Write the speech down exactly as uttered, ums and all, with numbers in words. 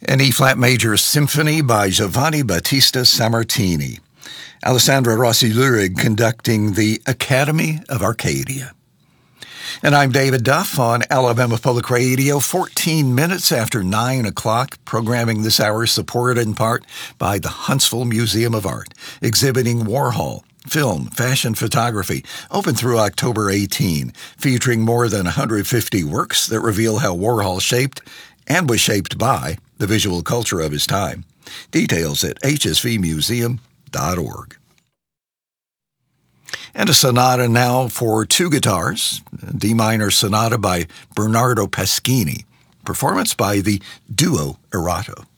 An E-flat major symphony by Giovanni Battista Sammartini. Alessandra Rossi-Lurig conducting the Academy of Arcadia. And I'm David Duff on Alabama Public Radio, fourteen minutes after nine o'clock. Programming this hour supported in part by the Huntsville Museum of Art, exhibiting Warhol, film, fashion photography, open through October eighteenth, featuring more than one hundred fifty works that reveal how Warhol shaped and was shaped by the visual culture of his time. Details at h s v museum dot org. And a sonata now for two guitars, D minor sonata by Bernardo Pasquini, performance by the Duo Erato.